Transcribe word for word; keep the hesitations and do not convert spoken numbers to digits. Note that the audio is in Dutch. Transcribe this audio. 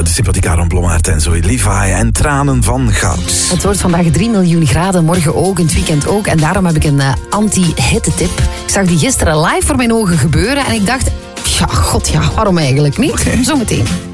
de sympathieke Aaron Blommaert en Zoe Levi en Tranen van Goud. Het wordt vandaag drie miljoen graden, morgen ook, in het weekend ook. En daarom heb ik een uh, anti-hitte-tip. Ik zag die gisteren live voor mijn ogen gebeuren en ik dacht, ja, god ja, waarom eigenlijk niet? Okay. Zometeen.